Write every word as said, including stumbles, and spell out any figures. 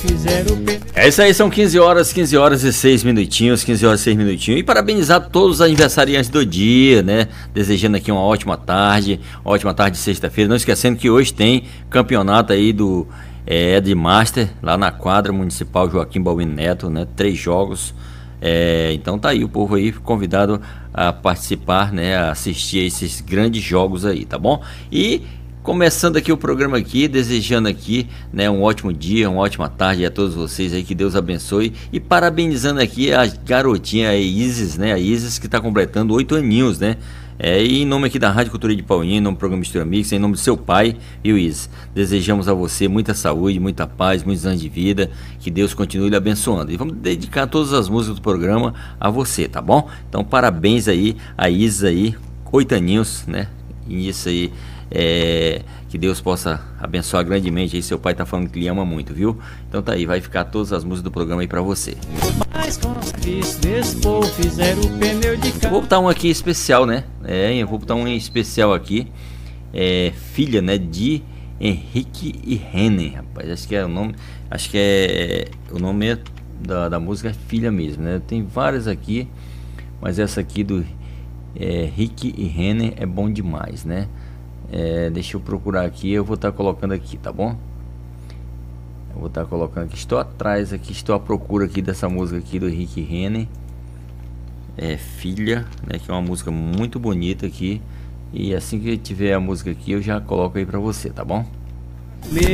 fizeram o pneu. É isso aí, são quinze horas, quinze horas e seis minutinhos, quinze horas e seis minutinhos. E parabenizar todos os aniversariantes do dia, né? Desejando aqui uma ótima tarde, uma ótima tarde de sexta-feira. Não esquecendo que hoje tem campeonato aí do é, de Master, lá na quadra municipal Joaquim Balbino Neto, né? Três jogos. É, então tá aí o povo aí convidado a participar, né? A assistir a esses grandes jogos aí, tá bom? E começando aqui o programa aqui, desejando aqui, né, um ótimo dia, uma ótima tarde a todos vocês aí, que Deus abençoe, e parabenizando aqui a garotinha, a Isis, né, a Isis que está completando oito aninhos, né, é, e em nome aqui da Rádio Cultura de Paulinho, em nome do programa Mistura Mix, em nome do seu pai, viu, Isis, desejamos a você muita saúde, muita paz, muitos anos de vida, que Deus continue lhe abençoando, e vamos dedicar todas as músicas do programa a você, tá bom? Então parabéns aí a Isis aí, oito aninhos, né, e isso aí. É, que Deus possa abençoar grandemente aí, seu pai tá falando que lhe ama muito, viu? Então tá aí, vai ficar todas as músicas do programa aí pra você. Mas com serviço desse povo fizeram o pneu de Eu carro. vou botar um aqui especial, né? É, eu vou botar um especial aqui, é, filha, né, de Henrique e Rene, rapaz, acho que é o nome, acho que é, o nome é da, da música é Filha mesmo, né? Tem várias aqui, mas essa aqui do é, Rick e Rene é bom demais, né? É, deixa eu procurar aqui, eu vou estar tá colocando aqui, tá bom? Eu vou estar tá colocando aqui, estou atrás aqui, estou à procura aqui dessa música aqui do Rick Rene, é Filha, né, que é uma música muito bonita aqui, e assim que tiver a música aqui eu já coloco aí pra você, tá bom?